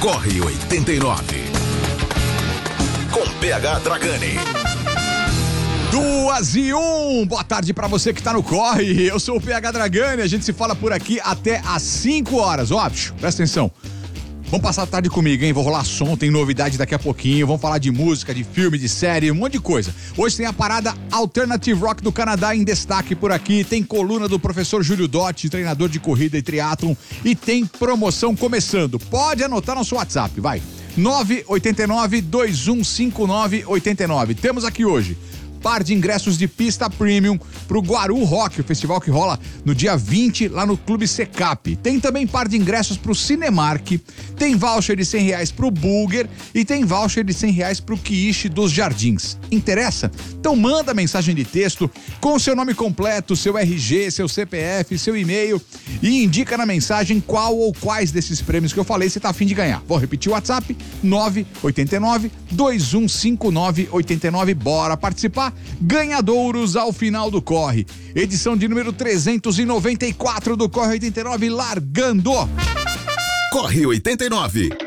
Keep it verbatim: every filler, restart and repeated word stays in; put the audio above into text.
Corre oitenta e nove. Com P H Dragani. Duas e um, boa tarde pra você que tá no Corre, eu sou o P H Dragani, a gente se fala por aqui até às cinco horas, ó, presta atenção, vamos passar a tarde comigo, hein, vou rolar som, tem novidade daqui a pouquinho, vamos falar de música, de filme, de série, um monte de coisa. Hoje tem a parada Alternative Rock do Canadá em destaque por aqui, tem coluna do professor Júlio Dotti, treinador de corrida e triatlon, e tem promoção começando, pode anotar no seu WhatsApp, vai, nove oito nove, dois um cinco nove oito nove, temos aqui hoje par de ingressos de pista premium pro Guaru Rock, o festival que rola no dia vinte lá no Clube Secap. Tem também par de ingressos pro Cinemark, tem voucher de cem reais pro Bulger e tem voucher de cem reais pro Quiche dos Jardins. Interessa? Então manda mensagem de texto com seu nome completo, seu R G, seu C P F, seu e-mail e indica na mensagem qual ou quais desses prêmios que eu falei você tá a fim de ganhar. Vou repetir o WhatsApp, nove oito nove, dois um cinco nove oito nove. Bora participar? Ganhadouros ao final do Corre. Edição de número trezentos e noventa e quatro do Corre oitenta e nove, largando. Corre oitenta e nove.